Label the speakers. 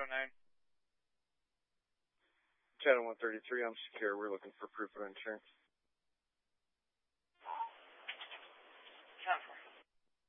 Speaker 1: 809.
Speaker 2: Channel 133, I'm secure. We're looking for proof of insurance.